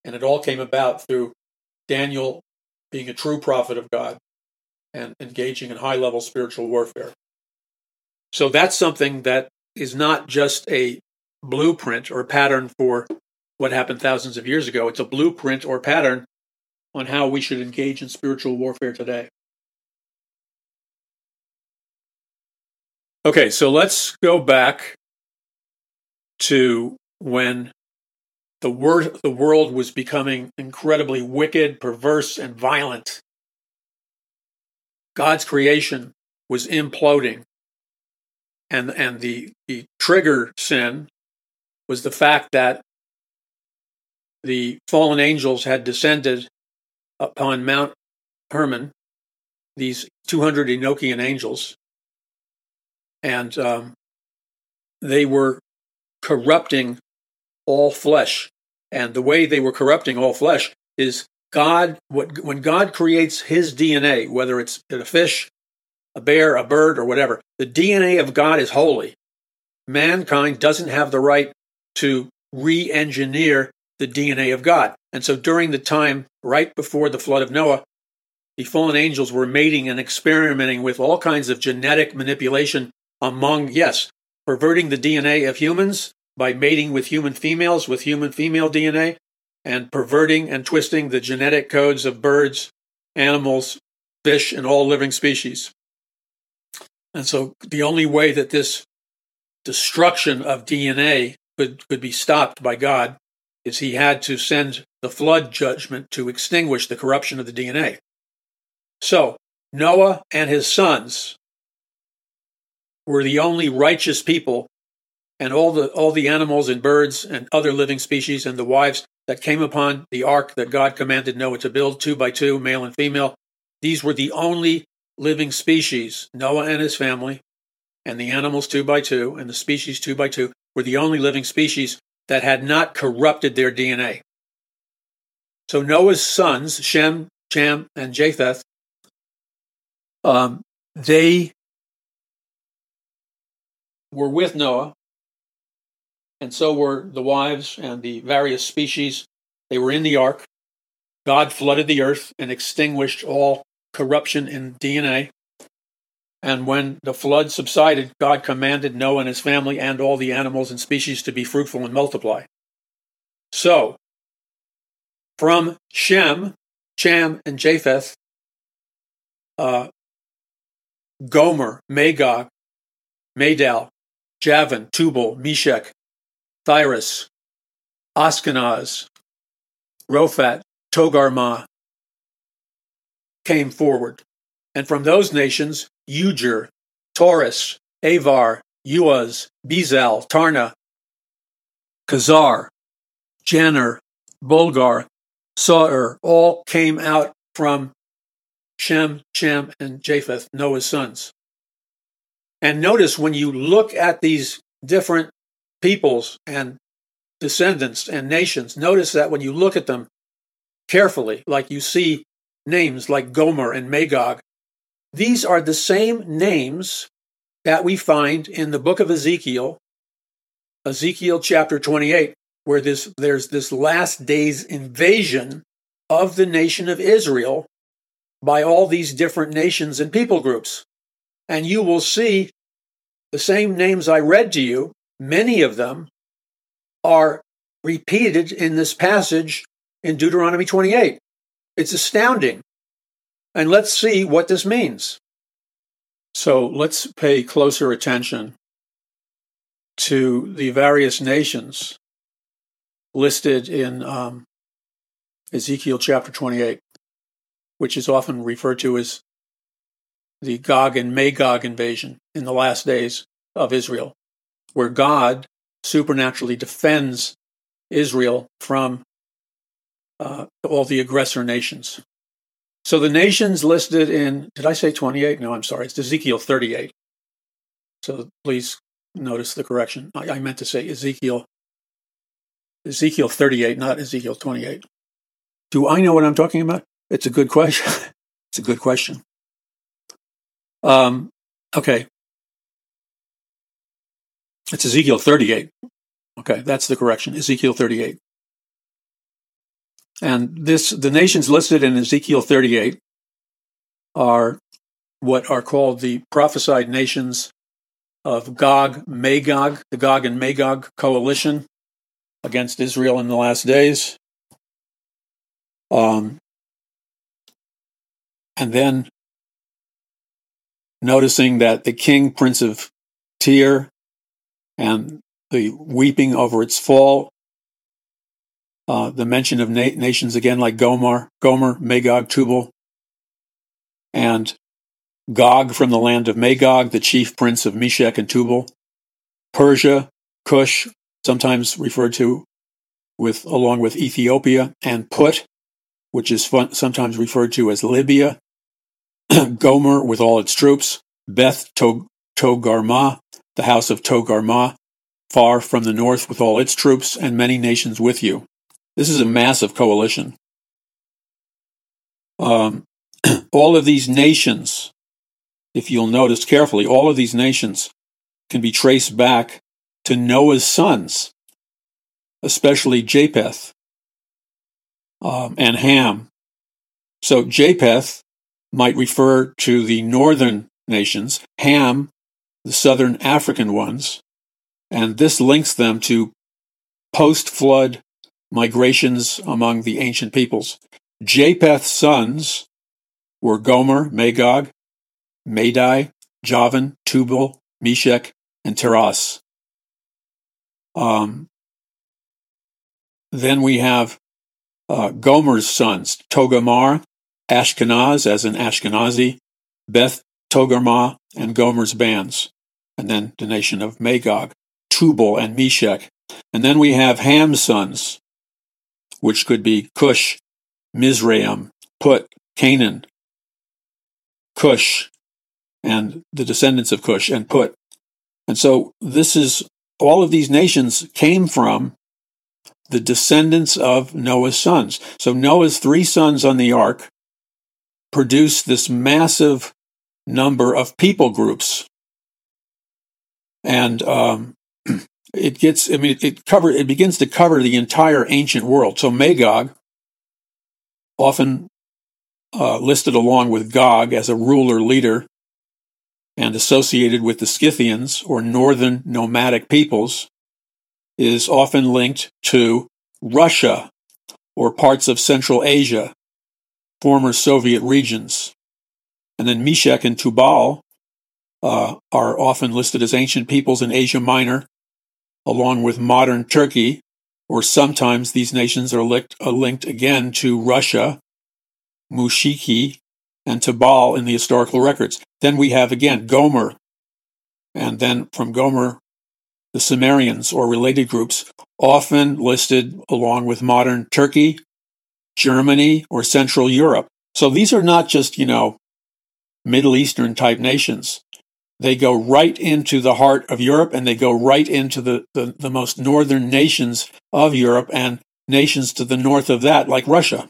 And it all came about through Daniel being a true prophet of God and engaging in high-level spiritual warfare. So that's something that is not just a blueprint or pattern for what happened thousands of years ago. It's a blueprint or pattern on how we should engage in spiritual warfare today. Okay, so let's go back to when the world was becoming incredibly wicked, perverse, and violent. God's creation was imploding. And the trigger sin was the fact that the fallen angels had descended upon Mount Hermon, these 200 Enochian angels, and they were corrupting all flesh. And the way they were corrupting all flesh is when God creates his DNA, whether it's a fish, a bear, a bird, or whatever, the DNA of God is holy. Mankind doesn't have the right to re-engineer the DNA of God. And so during the time right before the flood of Noah, the fallen angels were mating and experimenting with all kinds of genetic manipulation among, perverting the DNA of humans by mating with human females with human female DNA, and perverting and twisting the genetic codes of birds, animals, fish, and all living species. And so the only way that this destruction of DNA could be stopped by God is he had to send the flood judgment to extinguish the corruption of the DNA. So Noah and his sons were the only righteous people, and all the animals and birds and other living species and the wives that came upon the ark that God commanded Noah to build 2 by 2, male and female, these were the only living species. Noah and his family and the animals 2 by 2 and the species 2 by 2 were the only living species that had not corrupted their DNA. So Noah's sons, Shem, Cham, and Japheth, they were with Noah, and so were the wives and the various species. They were in the ark. God flooded the earth and extinguished all corruption in DNA. And when the flood subsided, God commanded Noah and his family and all the animals and species to be fruitful and multiply. So, from Shem, Cham, and Japheth, Gomer, Magog, Madal, Javan, Tubal, Meshech, Thyras, Ashkenaz, Rophat, Togarmah came forward. And from those nations, Ujer, Taurus, Avar, Uaz, Bezal, Tarna, Khazar, Janner, Bulgar, Saur, all came out from Shem, Cham, and Japheth, Noah's sons. And notice when you look at these different peoples and descendants and nations, notice that when you look at them carefully, like you see names like Gomer and Magog, these are the same names that we find in the book of Ezekiel, Ezekiel chapter 28, where there's this last days invasion of the nation of Israel by all these different nations and people groups. And you will see the same names I read to you, many of them are repeated in this passage in Deuteronomy 28. It's astounding. And let's see what this means. So let's pay closer attention to the various nations listed in Ezekiel chapter 28, which is often referred to as the Gog and Magog invasion in the last days of Israel, where God supernaturally defends Israel from all the aggressor nations. So the nations listed in, did I say 28? No, I'm sorry. It's Ezekiel 38. So please notice the correction. I meant to say Ezekiel 38, not Ezekiel 28. Do I know what I'm talking about? It's a good question. It's a good question. Okay. It's Ezekiel 38. Okay, that's the correction. Ezekiel 38. And the nations listed in Ezekiel 38 are what are called the prophesied nations of Gog, Magog, the Gog and Magog coalition against Israel in the last days. And then noticing that the king, prince of Tyre, and the weeping over its fall, the mention of nations again like Gomer, Magog, Tubal, and Gog from the land of Magog, the chief prince of Meshech and Tubal, Persia, Cush, sometimes referred to along with Ethiopia, and Put, which is sometimes referred to as Libya, Gomer with all its troops, Beth Togarmah, the house of Togarmah, far from the north with all its troops, and many nations with you. This is a massive coalition. All of these nations, if you'll notice carefully, all of these nations can be traced back to Noah's sons, especially Japheth and Ham. So Japheth might refer to the northern nations, Ham, the southern African ones, and this links them to post-flood migrations among the ancient peoples. Japheth's sons were Gomer, Magog, Madai, Javan, Tubal, Meshech, and Tiras. Then we have Gomer's sons, Togarmah, Ashkenaz, as in Ashkenazi, Beth Togarmah, and Gomer's bands. And then the nation of Magog, Tubal, and Meshech. And then we have Ham's sons, which could be Cush, Mizraim, Put, Canaan, Cush, and the descendants of Cush and Put. And so all of these nations came from the descendants of Noah's sons. So Noah's 3 sons on the ark produced this massive number of people groups. And it begins to cover the entire ancient world. So Magog, often listed along with Gog as a ruler leader and associated with the Scythians or northern nomadic peoples, is often linked to Russia or parts of Central Asia, former Soviet regions. And then Meshech and Tubal are often listed as ancient peoples in Asia Minor, along with modern Turkey, or sometimes these nations are linked again to Russia, Mushiki, and Tubal in the historical records. Then we have again Gomer, and then from Gomer, the Sumerians or related groups, often listed along with modern Turkey, Germany, or Central Europe. So these are not just, Middle Eastern type nations. They go right into the heart of Europe, and they go right into the most northern nations of Europe and nations to the north of that, like Russia.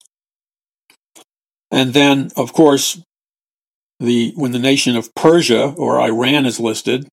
And then, of course, when the nation of Persia or Iran is listed,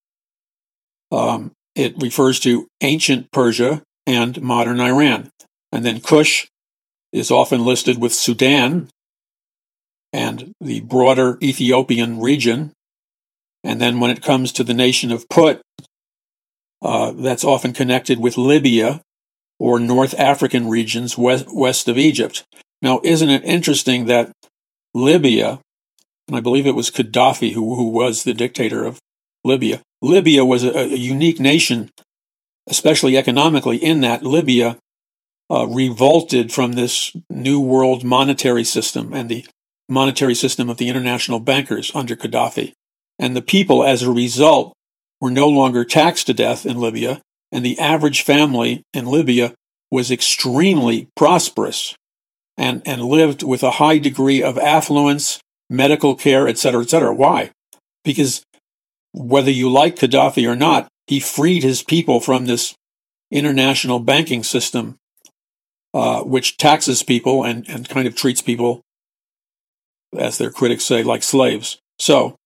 it refers to ancient Persia and modern Iran. And then Cush is often listed with Sudan and the broader Ethiopian region. And then when it comes to the nation of Put, that's often connected with Libya or North African regions west of Egypt. Now, isn't it interesting that Libya, and I believe it was Gaddafi who was the dictator of Libya. Libya was a unique nation, especially economically, in that Libya revolted from this new world monetary system and the monetary system of the international bankers under Gaddafi. And the people, as a result, were no longer taxed to death in Libya, and the average family in Libya was extremely prosperous and lived with a high degree of affluence, medical care, etc., etc. Why? Because whether you like Gaddafi or not, he freed his people from this international banking system, which taxes people and kind of treats people, as their critics say, like slaves. So,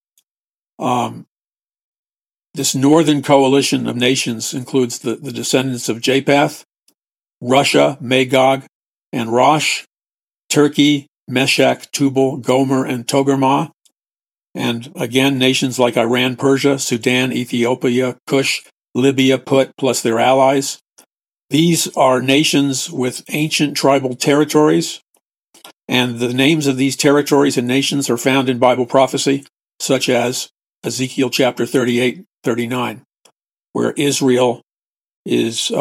this northern coalition of nations includes the descendants of Japheth, Russia, Magog, and Rosh, Turkey, Meshech, Tubal, Gomer, and Togarmah. And again, nations like Iran, Persia, Sudan, Ethiopia, Cush, Libya, Put, plus their allies. These are nations with ancient tribal territories, and the names of these territories and nations are found in Bible prophecy, such as Ezekiel chapter 38, 39, where Israel is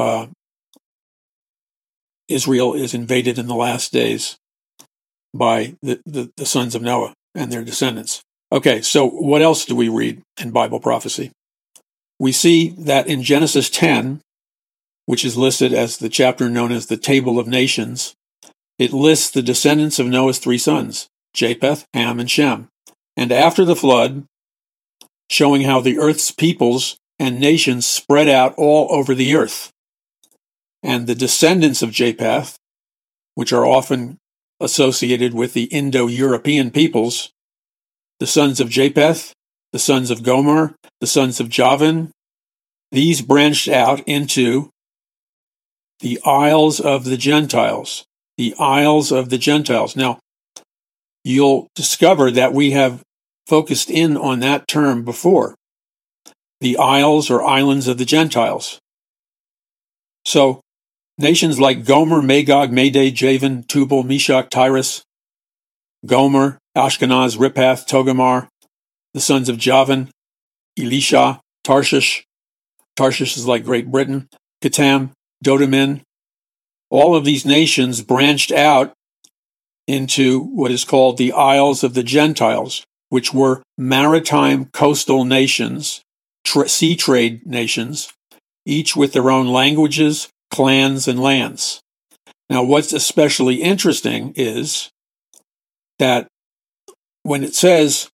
invaded in the last days by the sons of Noah and their descendants. Okay, so what else do we read in Bible prophecy? We see that in Genesis 10, which is listed as the chapter known as the Table of Nations, it lists the descendants of Noah's three sons, Japheth, Ham, and Shem. And after the flood, showing how the earth's peoples and nations spread out all over the earth. And the descendants of Japheth, which are often associated with the Indo-European peoples, the sons of Japheth, the sons of Gomer, the sons of Javan, these branched out into the Isles of the Gentiles. The Isles of the Gentiles. Now, you'll discover that we have focused in on that term before. The Isles or Islands of the Gentiles. So, nations like Gomer, Magog, Madai, Javan, Tubal, Meshach, Tyrus, Gomer, Ashkenaz, Riphath, Togarmah, the sons of Javan, Elisha, Tarshish. Tarshish is like Great Britain, Kittim, Dodamin. All of these nations branched out into what is called the Isles of the Gentiles, which were maritime coastal nations, sea trade nations, each with their own languages, clans, and lands. Now, what's especially interesting is that when it says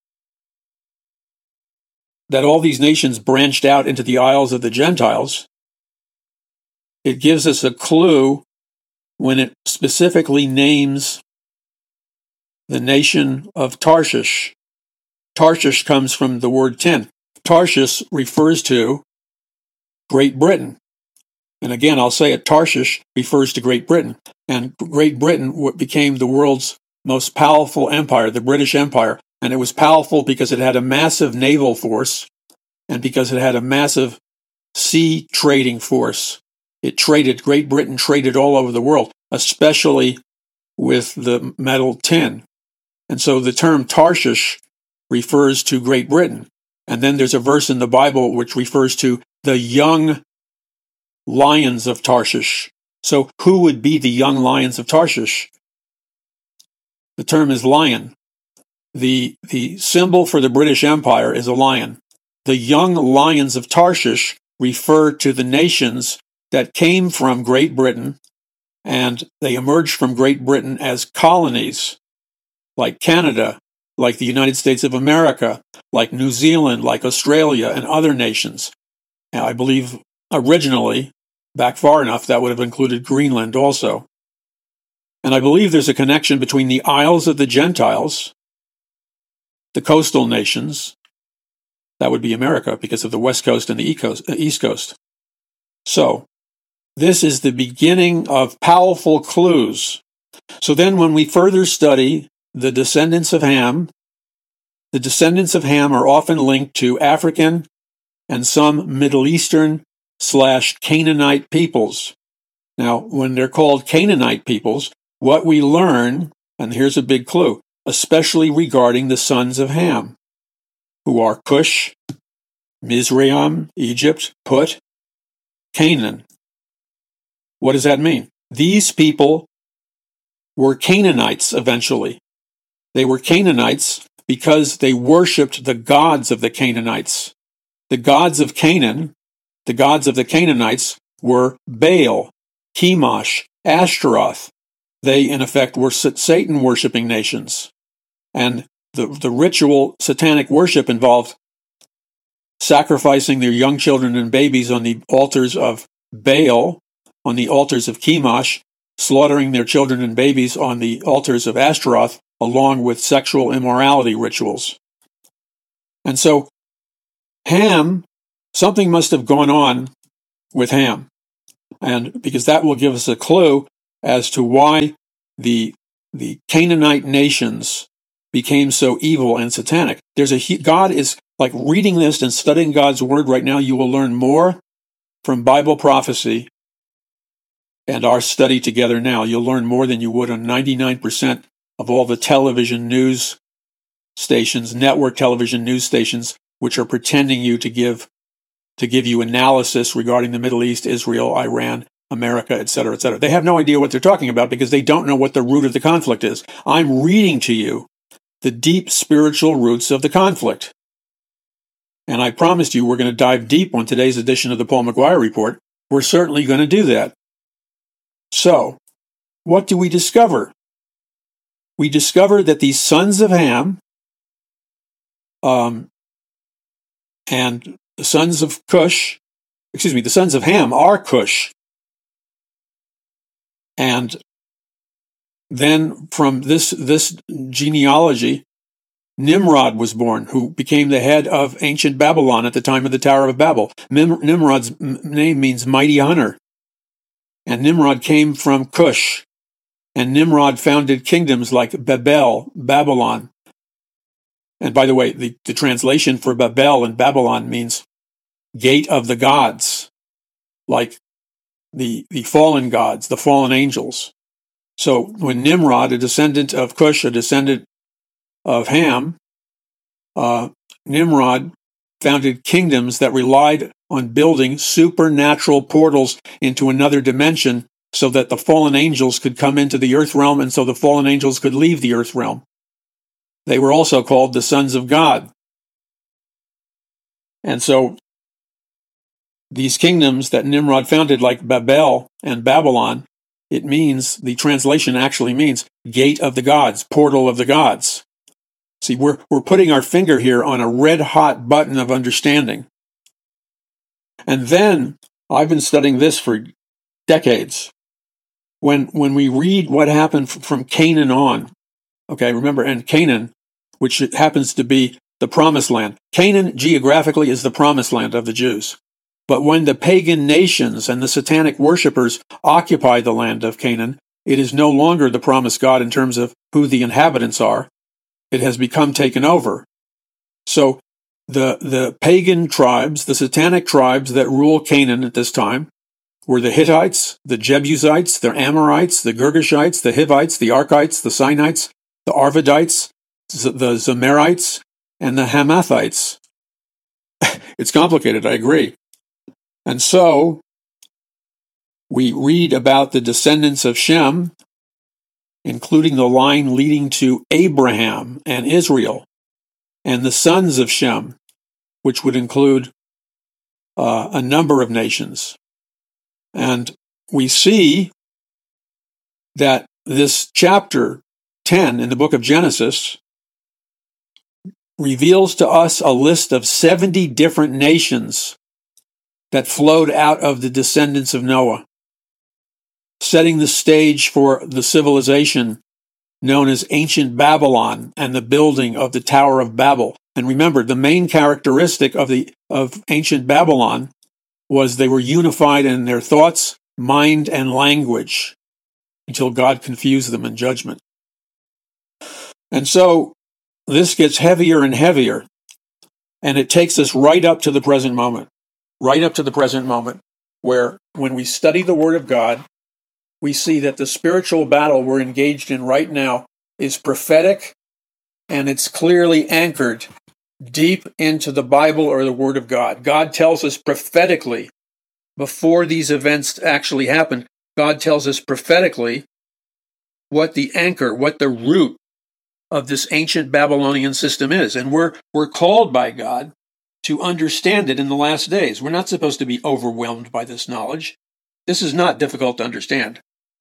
that all these nations branched out into the Isles of the Gentiles, it gives us a clue when it specifically names the nation of Tarshish. Tarshish comes from the word tin. Tarshish refers to Great Britain. And again, I'll say it, Tarshish refers to Great Britain. And Great Britain became the world's most powerful empire, the British Empire. And it was powerful because it had a massive naval force and because it had a massive sea trading force. Great Britain traded all over the world, especially with the metal tin. And so the term Tarshish refers to Great Britain. And then there's a verse in the Bible which refers to the young lions of Tarshish. So who would be the young lions of Tarshish? The term is lion. The symbol for the British Empire is a lion. The young lions of Tarshish refer to the nations that came from Great Britain, and they emerged from Great Britain as colonies, like Canada, like the United States of America, like New Zealand, like Australia, and other nations. Now, I believe originally, back far enough, that would have included Greenland also. And I believe there's a connection between the Isles of the Gentiles, the coastal nations, that would be America because of the West Coast and the East Coast. So, this is the beginning of powerful clues. So then when we further study the descendants of Ham, the descendants of Ham are often linked to African and some Middle Eastern / Canaanite peoples. Now, when they're called Canaanite peoples, what we learn, and here's a big clue, especially regarding the sons of Ham, who are Cush, Mizraim, Egypt, Put, Canaan. What does that mean? These people were Canaanites eventually. They were Canaanites because they worshipped the gods of the Canaanites. The gods of Canaan, the gods of the Canaanites, were Baal, Chemosh, Ashtaroth. They, in effect, were Satan-worshipping nations. And the ritual satanic worship involved sacrificing their young children and babies on the altars of Baal, on the altars of Chemosh, slaughtering their children and babies on the altars of Ashtaroth, along with sexual immorality rituals. And so, Ham, something must have gone on with Ham, and because that will give us a clue as to why the Canaanite nations became so evil and satanic. God is like reading this and studying God's word right now. You will learn more from Bible prophecy and our study together now. You'll learn more than you would on 99% of all the television news stations, network television news stations, which are pretending to give you analysis regarding the Middle East, Israel, Iran, America, etc., etc. They have no idea what they're talking about because they don't know what the root of the conflict is. I'm reading to you the deep spiritual roots of the conflict. And I promised you we're going to dive deep on today's edition of the Paul McGuire Report. We're certainly going to do that. So, what do we discover? We discover that these sons of Ham and the sons of the sons of Ham are Cush. And then from this genealogy, Nimrod was born, who became the head of ancient Babylon at the time of the Tower of Babel. Nimrod's name means mighty hunter. And Nimrod came from Cush. And Nimrod founded kingdoms like Babylon. And by the way, the translation for Babel in Babylon means gate of the gods, like the fallen gods, the fallen angels. So when Nimrod, a descendant of Cush, a descendant of Ham, Nimrod founded kingdoms that relied on building supernatural portals into another dimension so that the fallen angels could come into the earth realm and so the fallen angels could leave the earth realm. They were also called the sons of God. And so these kingdoms that Nimrod founded, like Babel and Babylon, the translation actually means gate of the gods, portal of the gods. See, we're putting our finger here on a red-hot button of understanding. And then, I've been studying this for decades. When we read what happened from Canaan on, okay, remember, and Canaan, which happens to be the promised land. Canaan, geographically, is the promised land of the Jews. But when the pagan nations and the satanic worshippers occupy the land of Canaan, it is no longer the promised God in terms of who the inhabitants are. It has become taken over. So the pagan tribes, the satanic tribes that rule Canaan at this time, were the Hittites, the Jebusites, the Amorites, the Girgashites, the Hivites, the Arkites, the Sinites, the Arvadites, the Zemarites, and the Hamathites. It's complicated, I agree. And so, we read about the descendants of Shem, including the line leading to Abraham and Israel, and the sons of Shem, which would include a number of nations. And we see that this chapter 10 in the book of Genesis reveals to us a list of 70 different nations that flowed out of the descendants of Noah, setting the stage for the civilization known as ancient Babylon and the building of the Tower of Babel. And remember, the main characteristic of ancient Babylon was they were unified in their thoughts, mind, and language until God confused them in judgment. And so this gets heavier and heavier, and it takes us right up to the present moment, where when we study the Word of God, we see that the spiritual battle we're engaged in right now is prophetic, and it's clearly anchored deep into the Bible or the Word of God. God tells us prophetically, before these events actually happen, God tells us prophetically what the anchor, what the root of this ancient Babylonian system is. And we're called by God to understand it in the last days. We're not supposed to be overwhelmed by this knowledge. This is not difficult to understand.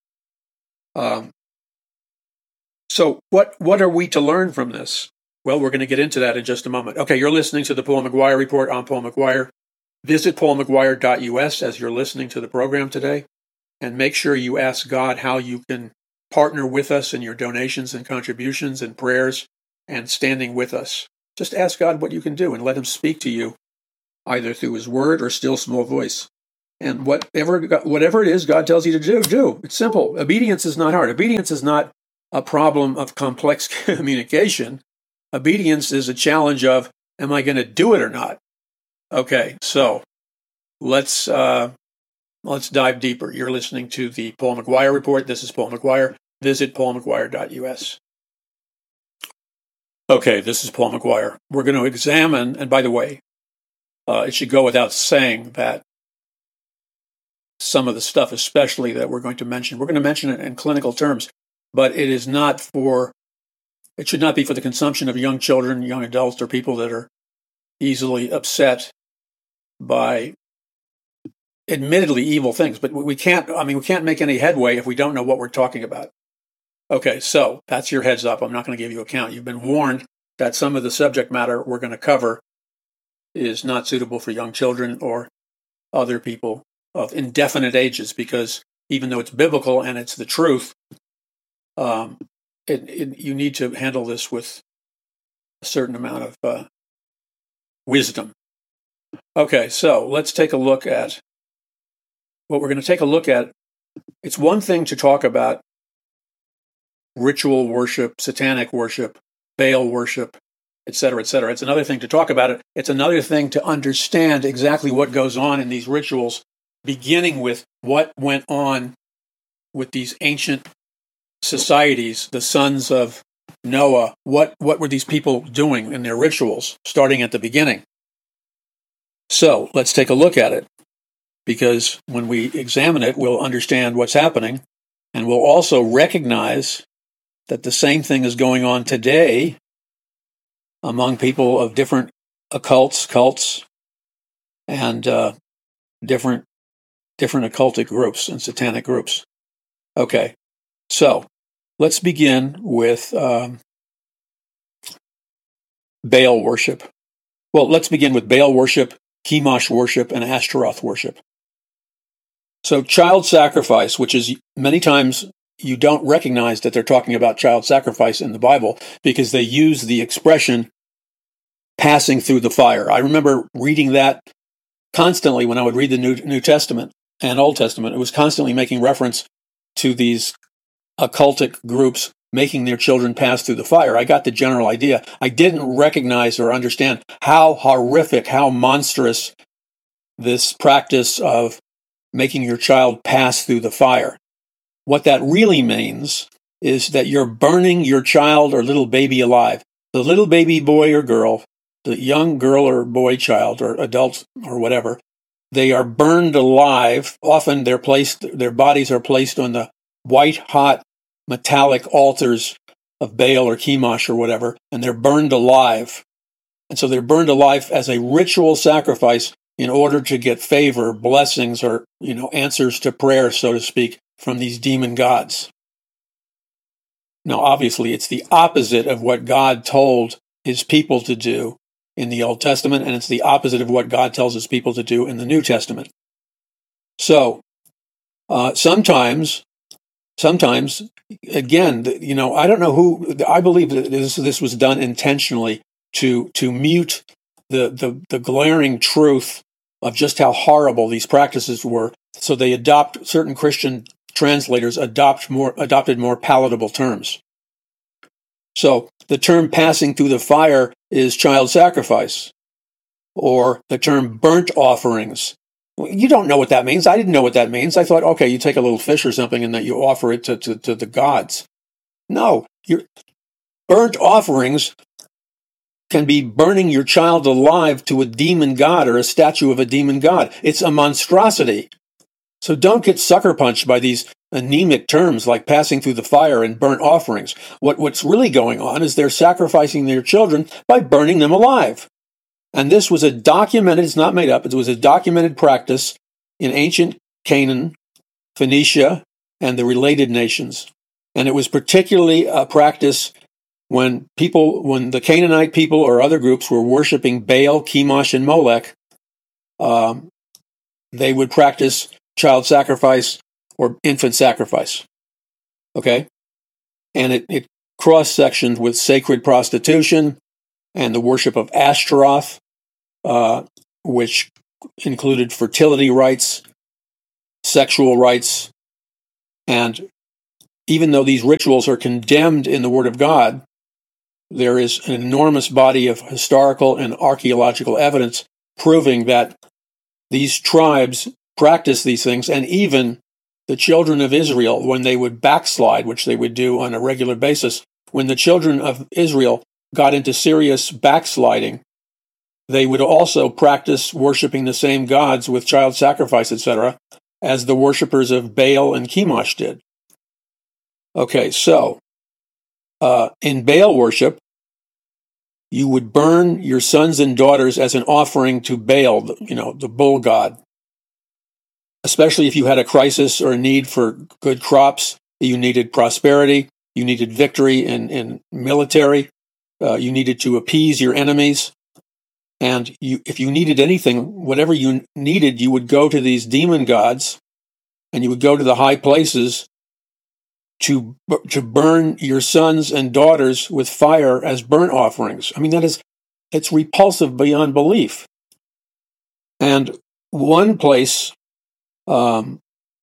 So what are we to learn from this? Well, we're going to get into that in just a moment. Okay, you're listening to the Paul McGuire Report. I'm Paul McGuire. Visit paulmcguire.us as you're listening to the program today, and make sure you ask God how you can partner with us in your donations and contributions and prayers and standing with us. Just ask God what you can do and let Him speak to you, either through His Word or still small voice. And whatever it is God tells you to do. It's simple. Obedience is not hard. Obedience is not a problem of complex communication. Obedience is a challenge of, am I going to do it or not? Okay, so let's dive deeper. You're listening to the Paul McGuire Report. This is Paul McGuire. Visit paulmcguire.us. Okay, this is Paul McGuire. We're going to examine, and by the way, it should go without saying that some of the stuff, especially that we're going to mention it in clinical terms, but it should not be for the consumption of young children, young adults, or people that are easily upset by admittedly evil things. But we can't make any headway if we don't know what we're talking about. Okay, so that's your heads up. I'm not going to give you a count. You've been warned that some of the subject matter we're going to cover is not suitable for young children or other people of indefinite ages, because even though it's biblical and it's the truth, you need to handle this with a certain amount of wisdom. Okay, so let's take a look at what we're going to take a look at. It's one thing to talk about ritual worship, satanic worship, Baal worship, etc., etc. It's another thing to talk about it. It's another thing to understand exactly what goes on in these rituals, beginning with what went on with these ancient societies, the sons of Noah. What were these people doing in their rituals, starting at the beginning? So let's take a look at it, because when we examine it, we'll understand what's happening, and we'll also recognize that the same thing is going on today among people of different cults, and different occultic groups and satanic groups. Okay, so let's begin with Baal worship. Well, let's begin with Baal worship, Chemosh worship, and Ashtaroth worship. So child sacrifice, which is many times you don't recognize that they're talking about child sacrifice in the Bible because they use the expression passing through the fire. I remember reading that constantly when I would read the New Testament and Old Testament. It was constantly making reference to these occultic groups making their children pass through the fire. I got the general idea. I didn't recognize or understand how horrific, how monstrous this practice of making your child pass through the fire. What that really means is that you're burning your child or little baby alive. The little baby boy or girl, the young girl or boy child or adult or whatever, they are burned alive. Often their bodies are placed on the white hot metallic altars of Baal or Chemosh or whatever, and they're burned alive. And so they're burned alive as a ritual sacrifice in order to get favor, blessings, or, answers to prayer, so to speak, from these demon gods. Now, obviously, it's the opposite of what God told his people to do in the Old Testament, and it's the opposite of what God tells his people to do in the New Testament. So, sometimes, again, I don't know who. I believe that this was done intentionally to mute the glaring truth of just how horrible these practices were. So certain Christian translators adopted more palatable terms. So the term passing through the fire is child sacrifice, or the term burnt offerings. You don't know what that means. I didn't know what that means. I thought, okay, you take a little fish or something and that you offer it to the gods. No, your burnt offerings can be burning your child alive to a demon god or a statue of a demon god. It's a monstrosity. So don't get sucker punched by these anemic terms like passing through the fire and burnt offerings. What's really going on is they're sacrificing their children by burning them alive. And this was a documented, it's not made up, it was a documented practice in ancient Canaan, Phoenicia, and the related nations. And it was particularly a practice when the Canaanite people or other groups were worshiping Baal, Chemosh, and Molech. They would practice child sacrifice or infant sacrifice. Okay? And it cross-sectioned with sacred prostitution and the worship of Ashtaroth, which included fertility rites sexual rights. And even though these rituals are condemned in the Word of God, there is an enormous body of historical and archaeological evidence proving that these tribes practice these things, and even the children of Israel, when they would backslide, which they would do on a regular basis, when the children of Israel got into serious backsliding, they would also practice worshiping the same gods with child sacrifice, etc., as the worshippers of Baal and Chemosh did. Okay, so in Baal worship, you would burn your sons and daughters as an offering to Baal, the bull god. Especially if you had a crisis or a need for good crops, you needed prosperity, you needed victory in military, you needed to appease your enemies. And if you needed anything, whatever you needed, you would go to these demon gods, and you would go to the high places to burn your sons and daughters with fire as burnt offerings. I mean, it's repulsive beyond belief. And one place, known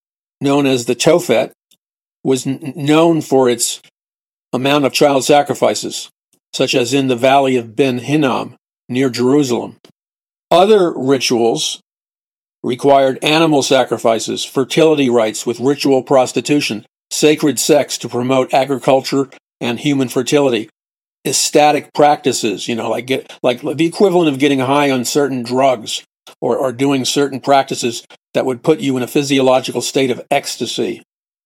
as the Tophet, was known for its amount of child sacrifices, such as in the valley of Ben Hinnom, near Jerusalem. Other rituals required animal sacrifices, fertility rites with ritual prostitution, sacred sex to promote agriculture and human fertility, ecstatic practices, like the equivalent of getting high on certain drugs or doing certain practices that would put you in a physiological state of ecstasy.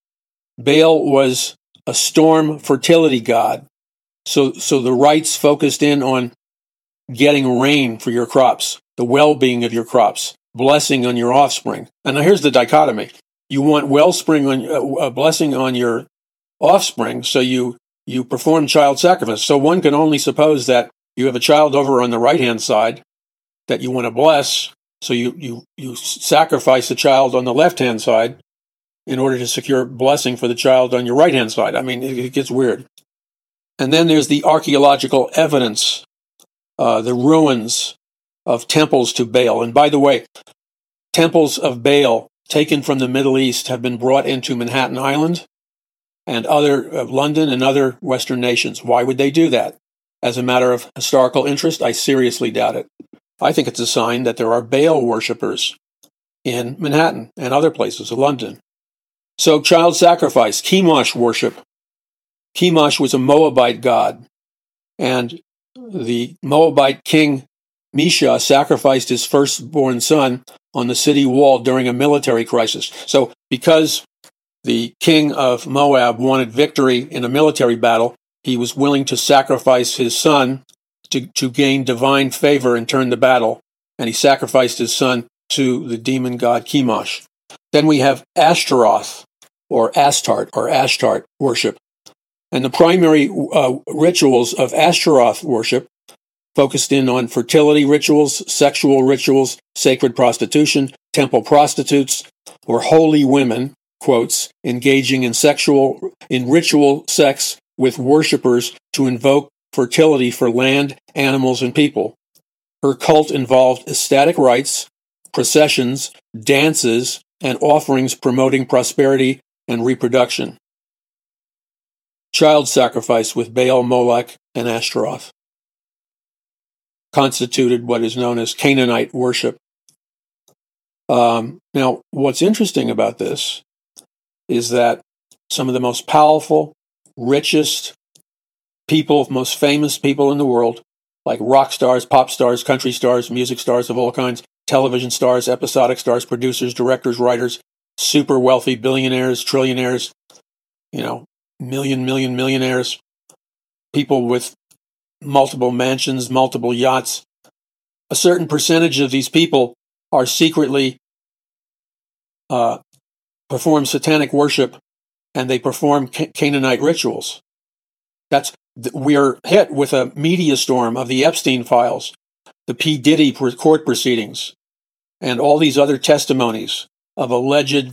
Baal was a storm fertility god, so the rites focused in on getting rain for your crops, the well-being of your crops, blessing on your offspring. And now here's the dichotomy. You want blessing on your offspring, so you perform child sacrifice. So one can only suppose that you have a child over on the right-hand side that you want to bless, so you sacrifice the child on the left-hand side in order to secure blessing for the child on your right-hand side. I mean, it gets weird. And then there's the archaeological evidence, the ruins of temples to Baal. And by the way, temples of Baal taken from the Middle East have been brought into Manhattan Island and London and other Western nations. Why would they do that? As a matter of historical interest, I seriously doubt it. I think it's a sign that there are Baal worshippers in Manhattan and other places of London. So child sacrifice, Chemosh worship. Chemosh was a Moabite god, and the Moabite king Mesha sacrificed his firstborn son on the city wall during a military crisis. So because the king of Moab wanted victory in a military battle, he was willing to sacrifice his son to gain divine favor and turn the battle, and he sacrificed his son to the demon god Chemosh. Then we have Ashtaroth, or Ashtart worship. And the primary rituals of Ashtaroth worship focused in on fertility rituals, sexual rituals, sacred prostitution, temple prostitutes, or holy women, quotes, engaging in ritual sex with worshippers to invoke fertility for land, animals, and people. Her cult involved ecstatic rites, processions, dances, and offerings promoting prosperity and reproduction. Child sacrifice with Baal, Molech, and Ashtaroth constituted what is known as Canaanite worship. Now, what's interesting about this is that some of the most powerful, richest people, most famous people in the world, like rock stars, pop stars, country stars, music stars of all kinds, television stars, episodic stars, producers, directors, writers, super wealthy billionaires, trillionaires, millionaires, people with multiple mansions, multiple yachts. A certain percentage of these people are secretly perform satanic worship, and they perform Canaanite rituals. We are hit with a media storm of the Epstein files, the P. Diddy court proceedings, and all these other testimonies of alleged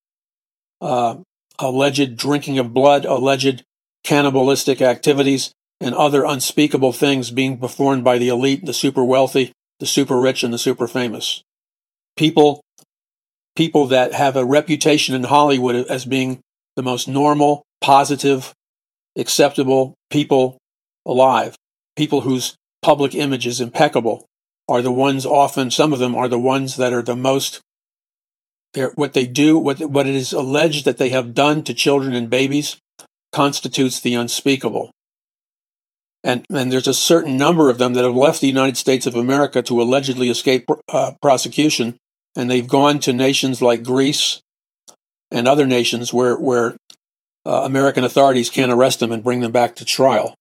drinking of blood, alleged cannibalistic activities, and other unspeakable things being performed by the elite, the super wealthy, the super rich, and the super famous. People people that have a reputation in Hollywood as being the most normal, positive, acceptable people alive, people whose public image is impeccable, are the ones often, some of them are the ones that are the most, what they do, what it is alleged that they have done to children and babies constitutes the unspeakable. And there's a certain number of them that have left the United States of America to allegedly escape prosecution, and they've gone to nations like Greece and other nations where American authorities can't arrest them and bring them back to trial.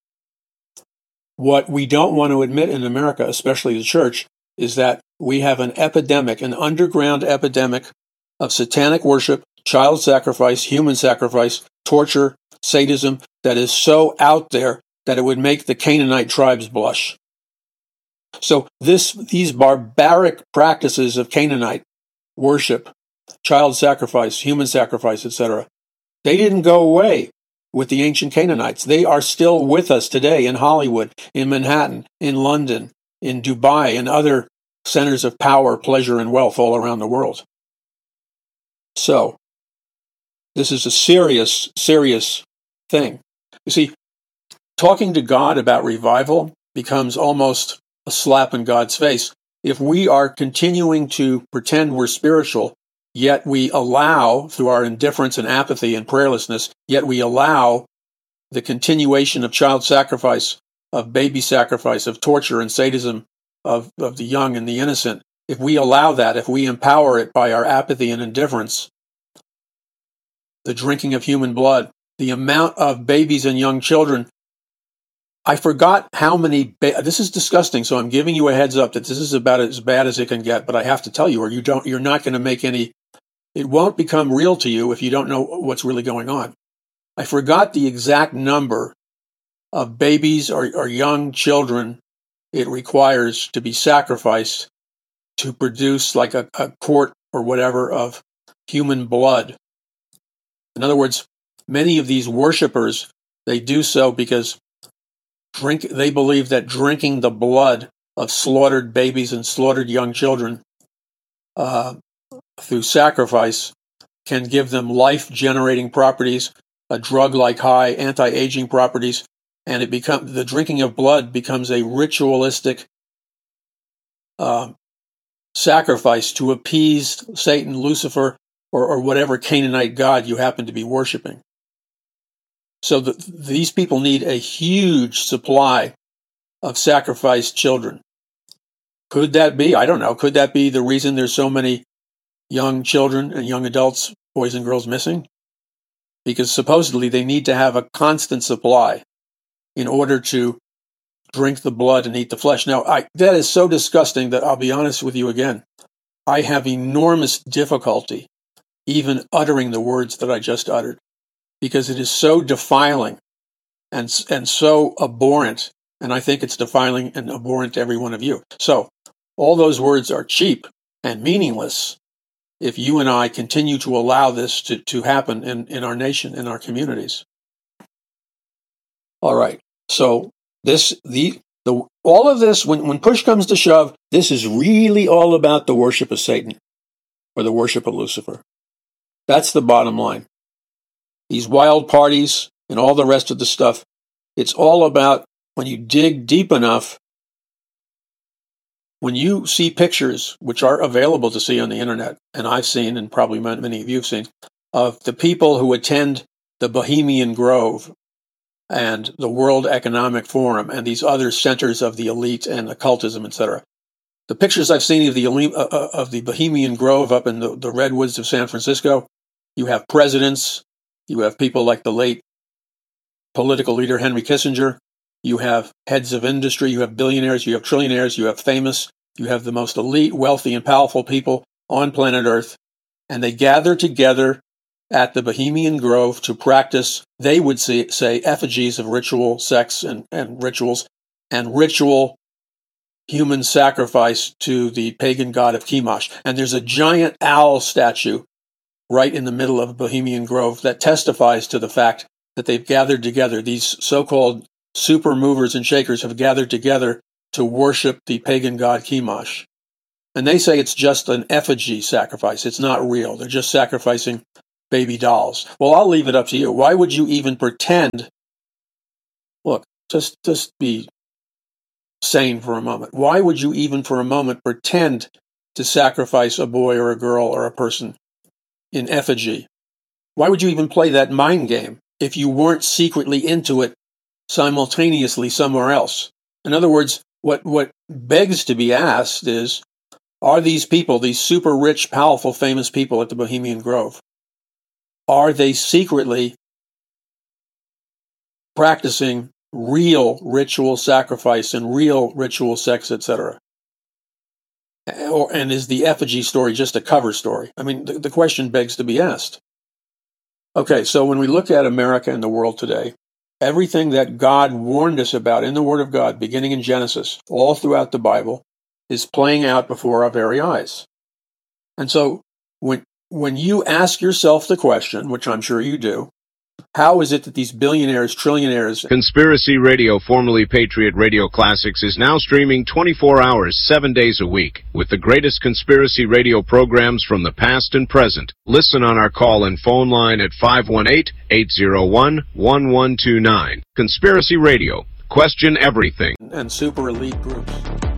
What we don't want to admit in America, especially the church, is that we have an epidemic, an underground epidemic of satanic worship, child sacrifice, human sacrifice, torture, sadism that is so out there that it would make the Canaanite tribes blush. So these barbaric practices of Canaanite worship, child sacrifice, human sacrifice, etc., they didn't go away with the ancient Canaanites. They are still with us today in Hollywood, in Manhattan, in London, in Dubai, and other centers of power, pleasure, and wealth all around the world. So, this is a serious, serious thing. You see, talking to God about revival becomes almost a slap in God's face if we are continuing to pretend we're spiritual, yet we allow, through our indifference and apathy and prayerlessness, yet we allow the continuation of child sacrifice, of baby sacrifice, of torture and sadism of the young and the innocent. If we allow that, if we empower it by our apathy and indifference, the drinking of human blood, the amount of babies and young children. I forgot how many, this is disgusting, so I'm giving you a heads up that this is about as bad as it can get, but I have to tell you, or you're not going to make any, it won't become real to you if you don't know what's really going on. I forgot the exact number of babies or young children it requires to be sacrificed to produce like a quart or whatever of human blood. In other words, many of these worshipers, they do so because they believe that drinking the blood of slaughtered babies and slaughtered young children through sacrifice can give them life-generating properties, a drug-like high, anti-aging properties, and the drinking of blood becomes a ritualistic sacrifice to appease Satan, Lucifer, or whatever Canaanite god you happen to be worshiping. So these people need a huge supply of sacrificed children. Could that be? I don't know. Could that be the reason there's so many young children and young adults, boys and girls, missing? Because supposedly they need to have a constant supply in order to drink the blood and eat the flesh. Now, that is so disgusting that I'll be honest with you again. I have enormous difficulty even uttering the words that I just uttered, because it is so defiling and so abhorrent, and I think it's defiling and abhorrent to every one of you. So, all those words are cheap and meaningless if you and I continue to allow this to happen in our nation, in our communities. All right, so all of this, when push comes to shove, this is really all about the worship of Satan or the worship of Lucifer. That's the bottom line. These wild parties and all the rest of the stuff, it's all about, when you dig deep enough, when you see pictures, which are available to see on the internet, and I've seen, and probably many of you have seen, of the people who attend the Bohemian Grove and the World Economic Forum and these other centers of the elite and occultism, etc. The pictures I've seen of the Bohemian Grove up in the redwoods of San Francisco, you have presidents, you have people like the late political leader Henry Kissinger, you have heads of industry, you have billionaires, you have trillionaires, you have famous, you have the most elite, wealthy, and powerful people on planet Earth, and they gather together at the Bohemian Grove to practice, they would say, effigies of ritual sex and rituals, and ritual human sacrifice to the pagan god of Chemosh. And there's a giant owl statue right in the middle of Bohemian Grove that testifies to the fact that they've gathered together. These so-called super movers and shakers have gathered together to worship the pagan god Chemosh. And they say it's just an effigy sacrifice. It's not real. They're just sacrificing baby dolls. Well, I'll leave it up to you. Why would you even pretend? Look, just be sane for a moment. Why would you even for a moment pretend to sacrifice a boy or a girl or a person in effigy? Why would you even play that mind game if you weren't secretly into it simultaneously somewhere else? In other words, what begs to be asked is, are these people, these super rich, powerful, famous people at the Bohemian Grove, are they secretly practicing real ritual sacrifice and real ritual sex, etc.? And is the effigy story just a cover story? I mean, the question begs to be asked. Okay, so when we look at America and the world today, everything that God warned us about in the Word of God, beginning in Genesis, all throughout the Bible, is playing out before our very eyes. And so when you ask yourself the question, which I'm sure you do, how is it that these billionaires, trillionaires... Conspiracy Radio, formerly Patriot Radio Classics, is now streaming 24 hours, 7 days a week, with the greatest conspiracy radio programs from the past and present. Listen on our call and phone line at 518-801-1129. Conspiracy Radio. Question everything. And super elite groups.